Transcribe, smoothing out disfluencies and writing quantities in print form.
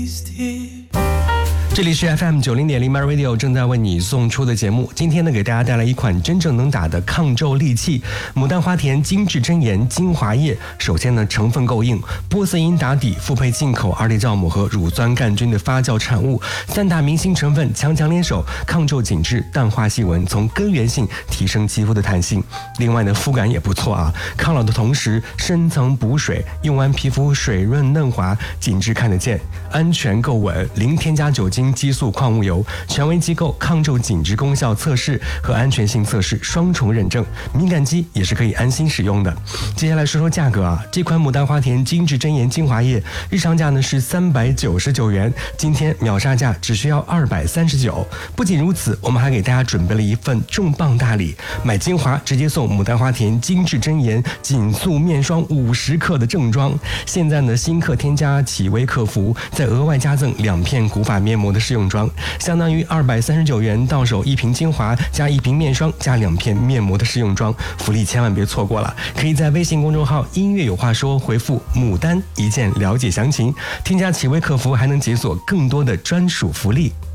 这里是 FM90.0 My Radio 正在为你送出的节目。今天呢，给大家带来一款真正能打的抗皱利器——牡丹花田精致真颜精华液。首先呢，成分够硬，玻色因打底，复配进口二裂酵母和乳酸杆菌的发酵产物，三大明星成分强强联手，抗皱紧致，淡化细纹，从根源性提升肌肤的弹性。另外呢，肤感也不错啊，抗老的同时深层补水，用完皮肤水润嫩滑，紧致看得见，安全够稳，零添加酒精、激素、矿物油，权威机构抗皱紧致功效测试和安全性测试双重认证，敏感肌也是可以安心使用的。接下来说说价格啊，这款牡丹花田精致真颜精华液日常价呢是399元，今天秒杀价只需要239。不仅如此，我们还给大家准备了一份重磅大礼，买精华直接送牡丹花田精致真颜紧塑面霜50克的正装。现在呢，新客添加企微客服，再额外加赠2片古法面膜的试用装，相当于239元到手1瓶精华加1瓶面霜加2片面膜的试用装，福利千万别错过了。可以在微信公众号音乐有话说回复牡丹一键了解详情，添加企微客服还能解锁更多的专属福利。